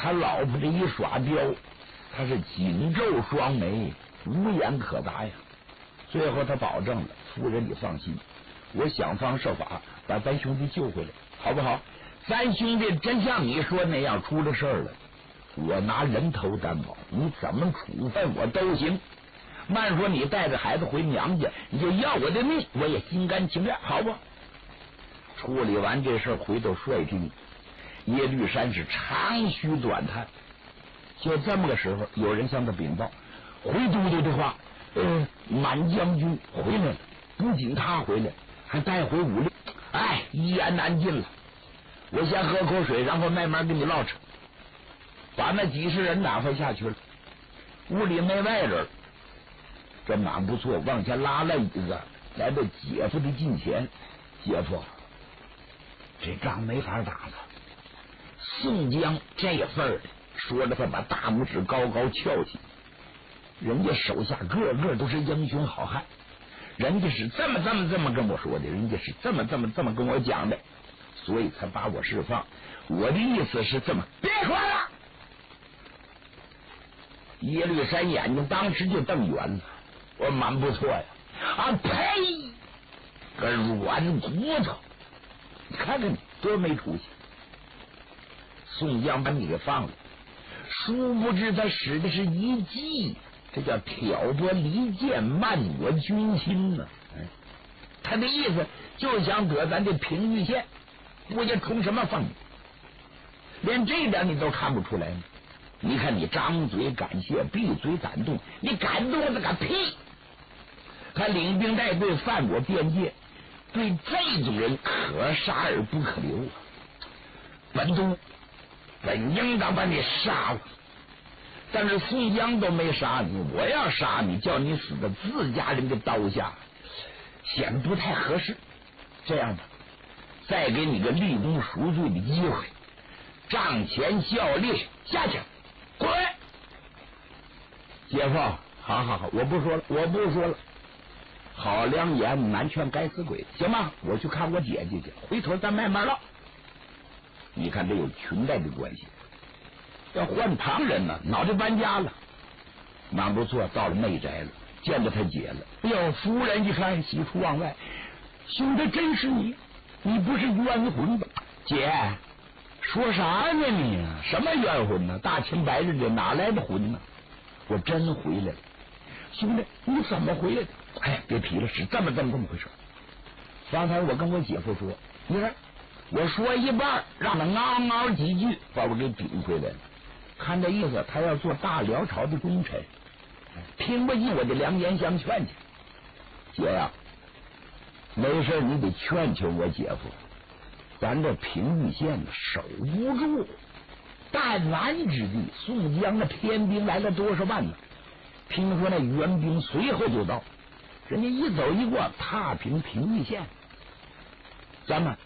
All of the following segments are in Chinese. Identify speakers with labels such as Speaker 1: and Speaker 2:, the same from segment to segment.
Speaker 1: 他老婆这一耍镖，他是紧皱双眉，无言可答呀。最后他保证了，夫人你放心，我想方设法把咱兄弟救回来，好不好？咱兄弟真像你说那样出了事儿了，我拿人头担保，你怎么处分我都行。慢说你带着孩子回娘家，你就要我的命，我也心甘情愿，好不？处理完这事儿，回到帅厅，耶律山是长吁短叹。就这么个时候，有人向他禀报，回都督的话，满将军回来了，不仅他回来，还带回武力，一言难尽了。我先喝口水，然后慢慢跟你唠扯。把那几十人打发下去了，屋里没外人。这满不错，往前拉了椅子，来到姐夫的近前。姐夫，这仗没法打了。宋江这份儿的，说着他把大拇指高高翘起。人家手下个个都是英雄好汉，人家是这么跟我说的，人家是这么跟我讲的，所以才把我释放。我的意思是这么，别说了。耶律山眼睛当时就瞪圆了。我蛮不错呀！呸！个软骨头，你看看你多没出息！宋江把你给放了，殊不知他使的是一计，这叫挑拨离间，漫我军心呢。他的意思就想得咱这平玉县，我就冲什么放你？连这点你都看不出来吗？你看你张嘴感谢，闭嘴感动，你感动了个屁！他领兵带队犯我边界，对这种人可杀而不可留啊！本应当把你杀了，但是宋江都没杀你，我要杀你，叫你死在自家人的刀下，显不太合适。这样吧，再给你个立功赎罪的机会，帐前效力，下去，滚！姐夫，好，我不说了。好良言难劝该死鬼，行吗？我去看我姐姐去，回头咱慢慢唠。你看这有裙带的关系，要换旁人呢，脑袋搬家了。蛮不错，到了内宅了，见着他姐了。哎呦，夫人一看喜出望外，兄弟真是你，你不是冤魂吧？姐，说啥呢你？什么冤魂呢？大清白日的哪来的魂呢？我真回来了。兄弟，你怎么回来的？别皮了，是这么回事。方才我跟我姐夫说，你看我说一半，让他嗷几句，把我给顶回来了。看这意思，他要做大辽朝的忠臣，听不进我的良言相劝去。姐呀，没事你得劝我姐夫，咱这平玉县守不住，弹丸之地，宋江的天兵来了多少万呢？听说那援兵随后就到，人家一走一过，踏平平玉县。咱们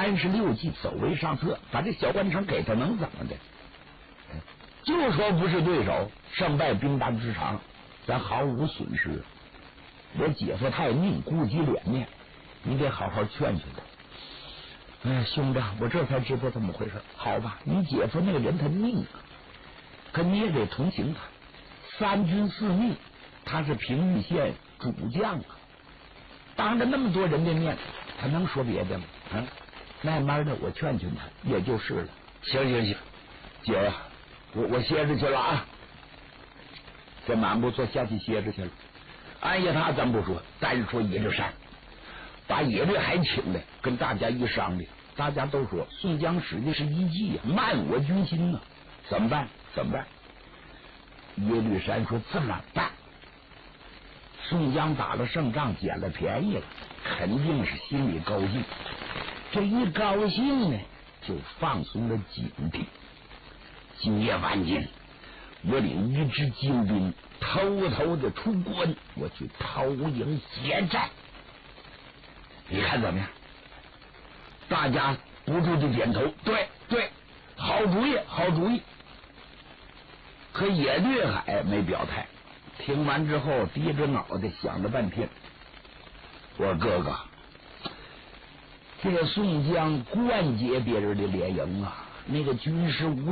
Speaker 1: 36计走为上策，把这小关城给他能怎么的？就说不是对手，胜败兵大之长，咱毫无损失。我姐夫太命，顾及脸面，你得好好劝他。兄弟，我这才知道怎么回事。好吧，你姐夫那个人他命啊，可你也得同情他。3军4命，他是平玉县主将啊，当着那么多人的面，他能说别的吗？慢慢的我劝他也就是了。行，姐呀，我歇着去了啊。这满不错，下去歇着去了。安下他咱不说，单说野律山，把野律还请来，跟大家一商量，大家都说宋江使的是一计啊，漫我军心呢，怎么办？耶律山说这么办，宋江打了胜仗，捡了便宜了，肯定是心里高兴。这一高兴呢，就放松了警惕。今夜晚间，我领一支精兵偷偷的出关，我去偷营劫寨。你看怎么样？大家不住的点头，对，好主意。可野律海没表态，听完之后低着脑袋想了半天。我说哥哥，这个宋江惯解别人的连营啊，那个军师无